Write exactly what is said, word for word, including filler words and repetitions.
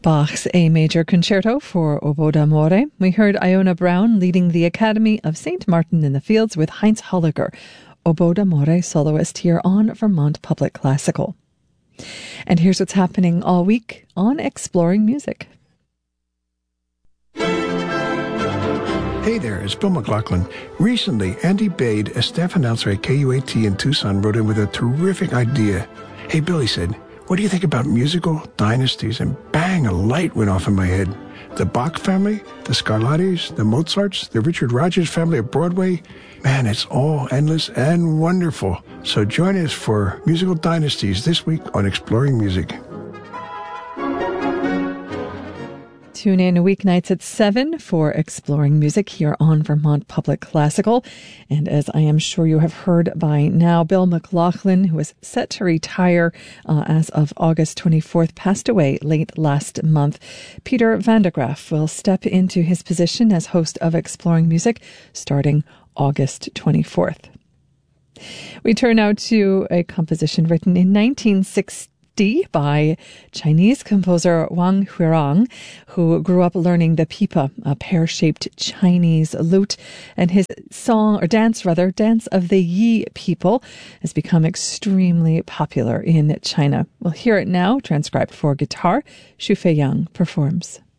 Bach's A Major Concerto for Oboe d'Amore. We heard Iona Brown leading the Academy of Saint Martin in the Fields with Heinz Holliger, Oboe d'Amore soloist here on Vermont Public Classical. And here's what's happening all week on Exploring Music. Hey there, it's Bill McLaughlin. Recently, Andy Bade, a staff announcer at K U A T in Tucson, wrote in with a terrific idea. Hey, Bill, he said, what do you think about musical dynasties? And bang, a light went off in my head. The Bach family, the Scarlattis, the Mozarts, the Richard Rodgers family of Broadway. Man, it's all endless and wonderful. So join us for Musical Dynasties this week on Exploring Music. Tune in weeknights at seven for Exploring Music here on Vermont Public Classical. And as I am sure you have heard by now, Bill McLaughlin, who is set to retire uh, as of August twenty-fourth, passed away late last month. Peter van der Graaf will step into his position as host of Exploring Music starting August twenty-fourth. We turn now to a composition written in nineteen sixty by Chinese composer Wang Huirong, who grew up learning the pipa, a pear-shaped Chinese lute, and his song, or dance rather, Dance of the Yi People, has become extremely popular in China. We'll hear it now, transcribed for guitar. Xu Feiyang performs.